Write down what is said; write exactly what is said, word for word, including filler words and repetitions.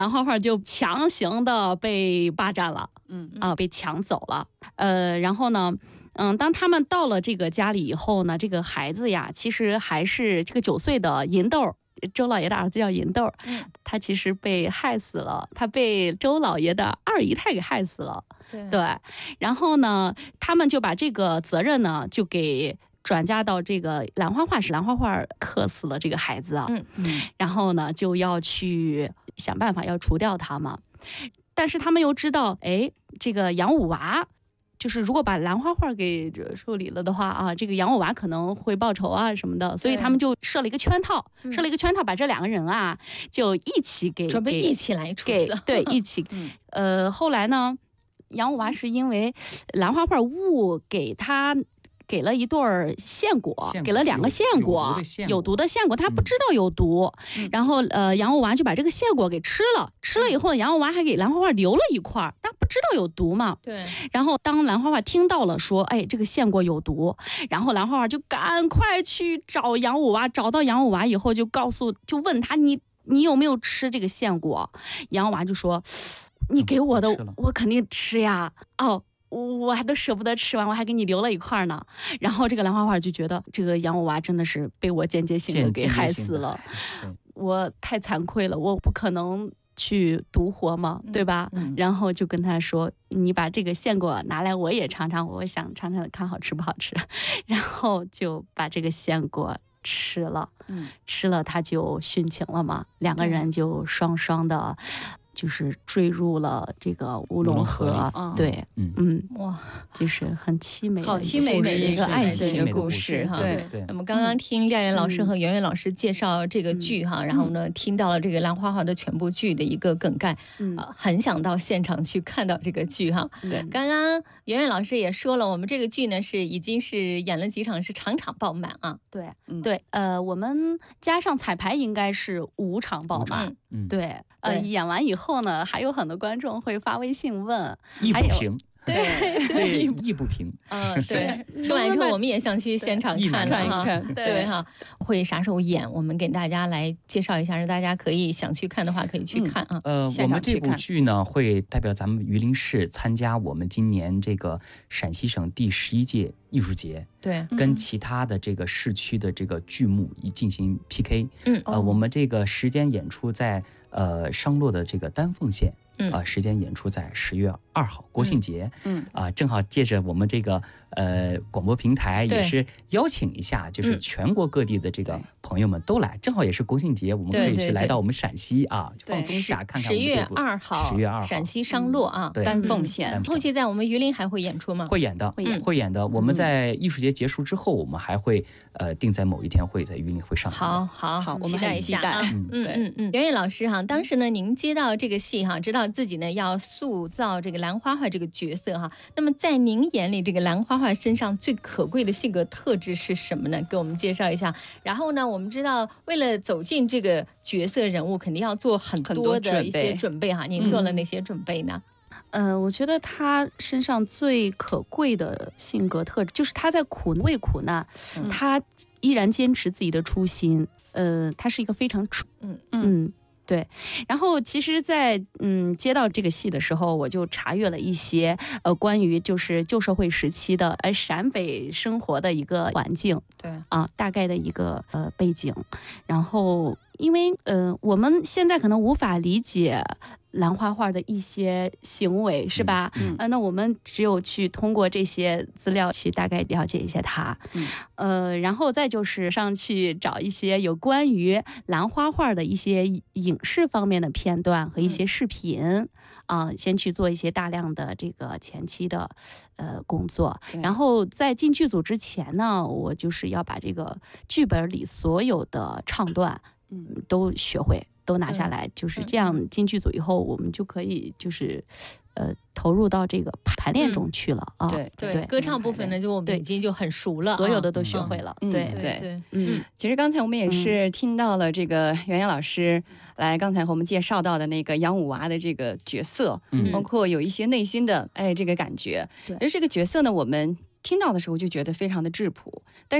兰花花就强行的被霸占了，嗯啊，被抢走了。呃，然后呢，嗯，当他们到了这个家里以后呢，这个孩子呀，其实还是这个九岁的银豆。周老爷的儿子叫银豆，嗯，他其实被害死了，他被周老爷的二姨太给害死了。对，对，然后呢，他们就把这个责任呢，就给转嫁到这个兰花花，是兰花花克死了这个孩子啊，嗯嗯，然后呢，就要去想办法要除掉他嘛。但是他们又知道，哎，这个杨五娃。就是如果把兰花花给处理了的话啊，这个杨五娃可能会报仇啊什么的，所以他们就设了一个圈套，设了一个圈套，把这两个人啊就一起给准备一起来处死， 对，一起。呃，后来呢，杨五娃是因为兰花花误给他。给了一对儿线果，给了两个线果，有毒的线果，他不知道有毒。嗯、然后呃，杨五娃就把这个线果给吃了，吃了以后，杨五娃还给兰花花留了一块，但不知道有毒嘛。对。然后当兰花花听到了说，哎，这个线果有毒，然后兰花花就赶快去找杨五娃，找到杨五娃以后就告诉，就问他你你有没有吃这个线果？杨五娃就说，你给我的，嗯、我肯定吃呀。哦。我还都舍不得吃完，我还给你留了一块呢。然后这个兰花花就觉得这个杨五娃真的是被我间接性的给害死了，我太惭愧了，我不可能去独活嘛，对吧？嗯、然后就跟他说，你把这个线果拿来，我也尝尝，我想尝尝看好吃不好吃。然后就把这个线果吃了，嗯、吃了他就殉情了嘛，两个人就双双的。就是坠入了这个乌龙河，嗯、对，嗯嗯，哇，就是很凄美， 好凄美的一个爱情的故事哈。对，那么刚刚听廖岩老师和圆圆老师介绍这个剧哈，嗯、然后呢，听到了这个兰花花的全部剧的一个梗概，嗯、呃，很想到现场去看到这个剧哈。对，刚刚圆圆老师也说了，我们这个剧呢是已经是演了几场，是场场爆满啊。 对，嗯、对，呃，我们加上彩排应该是五场爆满，嗯，对，呃，演完以后。后呢，还有很多观众会发微信问， 一不平， 对对，一不平， 嗯，对。听完之后，我们也想去现场看看一看，对哈。会啥时候演？我们给大家来介绍一下，让大家可以想去看的话，可以去看啊。 呃，我们这部剧呢，会代表咱们榆林市参加我们今年这个陕西省第十一届艺术节，对，跟其他的这个市区的这个剧目一进行 P K。嗯，呃，我们这个时间演出在呃商洛的这个丹凤县。啊、呃，时间演出在十月二号国庆节，嗯啊、呃，正好借着我们这个呃广播平台，也是邀请一下，就是全国各地的这个朋友们都来，正好也是国庆节，我们可以去来到我们陕西啊，放松一下，看看我们这部十月二号， 十月二号陕西商洛啊， 丹凤县， 后期在我们榆林还会演出吗？ 会演的，会演，会演的。我们在艺术节结束之后，我们还会呃定在某一天会在榆林会上。 好，好， 好，我们很期待。 嗯嗯嗯，圆圆老师哈，当时呢，您接到这个戏哈，知道自己呢要塑造这个兰花花这个角色哈，那么在您眼里，这个兰花花身上最可贵的性格特质是什么呢？给我们介绍一下。然后呢，我们知道为了走进这个角色人物，肯定要做很多的一些准备哈。您做了哪些准备呢？ 呃，我觉得他身上最可贵的性格特质，就是他在苦为苦难，嗯、他依然坚持自己的初心。呃，他是一个非常嗯嗯。对，然后其实在，在嗯接到这个戏的时候，我就查阅了一些呃关于就是旧社会时期的呃陕北生活的一个环境，对啊，大概的一个呃背景。然后因为呃我们现在可能无法理解兰花花的一些行为，是吧？嗯，呃，那我们只有去通过这些资料去大概了解一下它，嗯，呃，然后再就是上去找一些有关于兰花花的一些影视方面的片段和一些视频，啊、嗯呃，先去做一些大量的这个前期的呃工作，然后在进剧组之前呢，我就是要把这个剧本里所有的唱段，嗯，都学会。都拿下来，就是这样。进剧组以后，我们就可以就是，呃，投入到这个排练中去了啊。 对对，歌唱部分呢，就我们已经就很熟了， 所有的都学会了。对对对， 嗯，其实刚才我们也是听到了这个圆圆老师来刚才和我们介绍到的那个杨五娃的这个角色，包括有一些内心的哎这个感觉。而这个角色呢，我们听到的时候就觉得非常的质朴，但